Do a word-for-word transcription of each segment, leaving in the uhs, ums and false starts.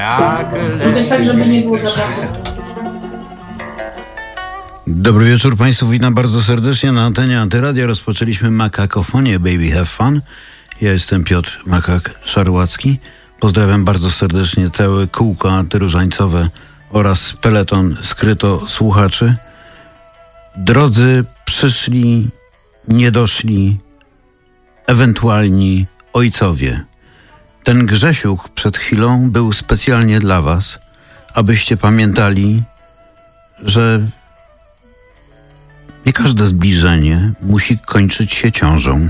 jak Więc tak, żeby nie było zabraku. Dobry wieczór Państwu, witam bardzo serdecznie na antenie Antyradia. Rozpoczęliśmy Makakofonię Baby Have Fun. Ja jestem Piotr Makak-Szarłacki. Pozdrawiam bardzo serdecznie całe kółko antyróżańcowe oraz peleton skryto słuchaczy. Drodzy przyszli, niedoszli, ewentualni ojcowie. Ten Grzesiuk przed chwilą był specjalnie dla was, abyście pamiętali, że nie każde zbliżenie musi kończyć się ciążą.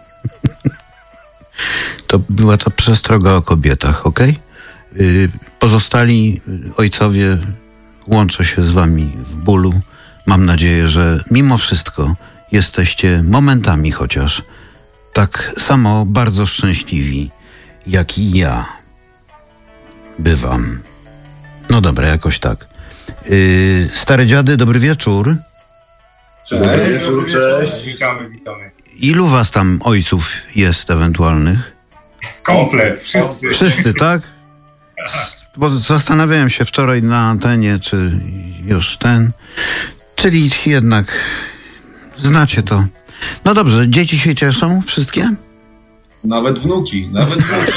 To była ta przestroga o kobietach, okej? Yy, pozostali ojcowie, łączę się z wami w bólu. Mam nadzieję, że mimo wszystko jesteście momentami chociaż tak samo bardzo szczęśliwi, jak i ja bywam. No dobra, jakoś tak. Yy, stare dziady, dobry wieczór. Cześć, cześć, wieczór, cześć. Witamy, witamy. Ilu was tam ojców jest ewentualnych? Komplet, wszyscy. Wszyscy, tak? Bo zastanawiałem się wczoraj na antenie, czy już ten... Czyli jednak znacie to. No dobrze, dzieci się cieszą? Wszystkie? Nawet wnuki, nawet wnuki.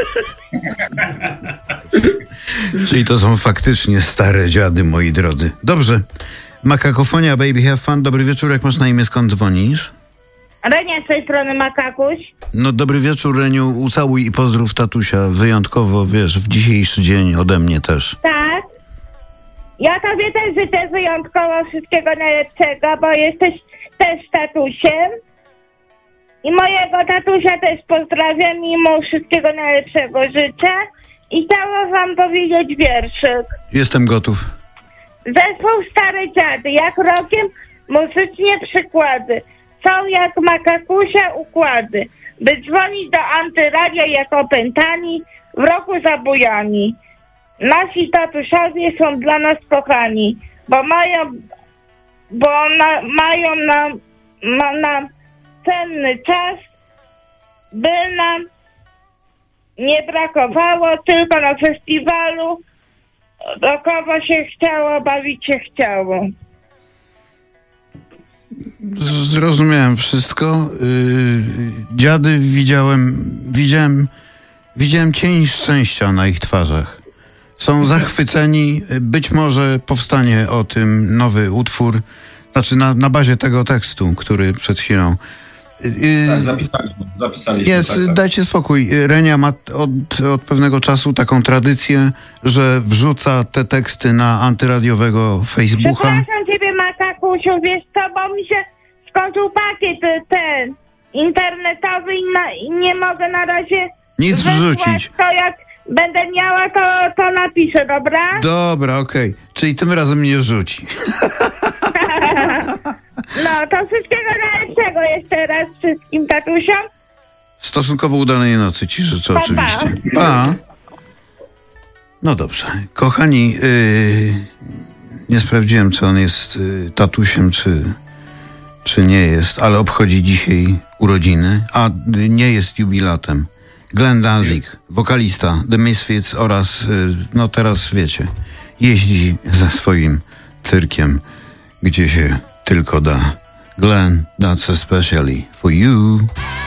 Czyli to są faktycznie stare dziady, moi drodzy. Dobrze. Makakofonia, Baby Have Fun. Dobry wieczór, jak masz na imię, skąd dzwonisz? Renia z tej strony Makakuś. No dobry wieczór, Reniu. Ucałuj i pozdrów tatusia. Wyjątkowo, wiesz, w dzisiejszy dzień ode mnie też. Tak. Ja tobie też życzę wyjątkowo wszystkiego najlepszego, bo jesteś też tatusiem. I mojego tatusia też pozdrawiam i mu wszystkiego najlepszego życzę. I chciałam wam powiedzieć wierszyk. Jestem gotów. Zespół Stare Dziady, jak rokiem muzycznie przykłady. Są jak Makakusia układy. By dzwonić do Antyradia jak opętani, w roku zabujani. Nasi tatusiowie są dla nas kochani, bo mają, bo na, mają nam, ma nam cenny czas, by nam nie brakowało, tylko na festiwalu dokoło się chciało, bawić się chciało. Zrozumiałem wszystko. Yy, dziady widziałem, widziałem, widziałem cień szczęścia na ich twarzach. Są zachwyceni. Być może powstanie o tym nowy utwór, znaczy na, na bazie tego tekstu, który przed chwilą... Yy, tak, zapisaliśmy. zapisaliśmy jest, tak, tak. Dajcie spokój. Renia ma od, od pewnego czasu taką tradycję, że wrzuca te teksty na antyradiowego Facebooka. Przepraszam ciebie, Makakusiu, wiesz co, bo mi się skończył pakiet ten internetowy i, na, i nie mogę na razie Nic wrzucić. To jak będę miała, to, to napiszę, dobra? Dobra, okej. Okay. Czyli tym razem nie rzuci. No, to wszystkiego najlepszego jeszcze raz wszystkim tatusiom. Stosunkowo udanej nocy ci życzę Pa, oczywiście. Pa. Pa. No dobrze. Kochani, yy, nie sprawdziłem, czy on jest yy, tatusiem, czy, czy nie jest, ale obchodzi dzisiaj urodziny, a yy, nie jest jubilatem. Glenn Danzig, wokalista The Misfits oraz, yy, no teraz wiecie, jeździ ze swoim cyrkiem, gdzie się tylko da. Glenn, that's especially for you.